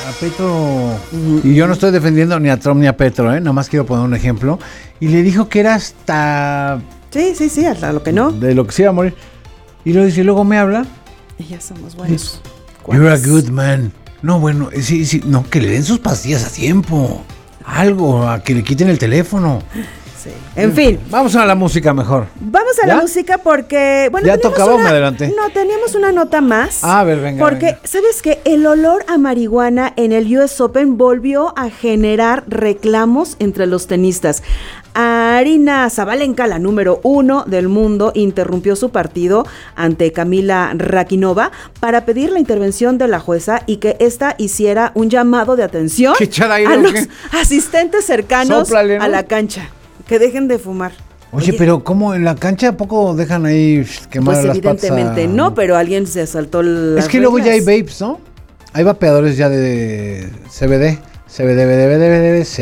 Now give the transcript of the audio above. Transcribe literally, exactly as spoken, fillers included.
a Petro, uh-huh. y yo no estoy defendiendo ni a Trump ni a Petro, ¿eh? Nada más quiero poner un ejemplo, y le dijo que era hasta... Sí, sí, sí, hasta lo que no. De lo que se iba a morir. Y luego dice, luego me habla. Y ya somos buenos. You're a good man. No, bueno, sí, sí, no, que le den sus pastillas a tiempo. Algo, a que le quiten el teléfono. Sí. En fin. Vamos a la música mejor. Vamos a ¿Ya? la música porque... Bueno, ¿Ya tocaba o me adelanté? No, teníamos una nota más. Ah, a ver, venga. Porque, venga. ¿sabes qué? El olor a marihuana en el U S Open volvió a generar reclamos entre los tenistas. Aryna Sabalenka, la número uno del mundo, interrumpió su partido ante Kamila Rakhimova para pedir la intervención de la jueza y que ésta hiciera un llamado de atención a los ¿qué? asistentes cercanos Sóplale, ¿no? a la cancha. Que dejen de fumar. Oye, Oye, pero ¿cómo en la cancha a poco dejan ahí quemar pues las patas? Pues evidentemente a... no, pero alguien se saltó las Es que reglas. Luego ya hay vapes, ¿no? Hay vapeadores ya de C B D. C B D, B D, B D, B D,